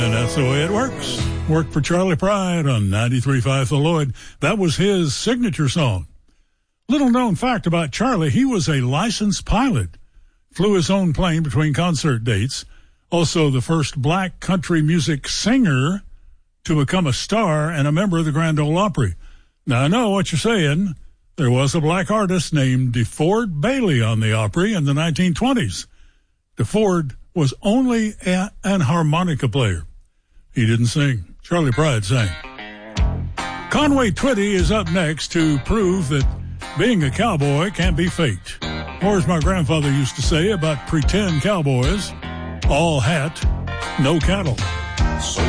And that's the way it works. Worked for Charlie Pride on 93.5 The Lloyd. That was his signature song. Little known fact about Charlie, he was a licensed pilot. Flew his own plane between concert dates. Also the first black country music singer to become a star and a member of the Grand Ole Opry. Now, I know what you're saying. There was a black artist named DeFord Bailey on the Opry in the 1920s. DeFord was only an harmonica player. He didn't sing. Charlie Pride sang. Conway Twitty is up next to prove that being a cowboy can't be faked. Or as my grandfather used to say about pretend cowboys, all hat, no cattle. So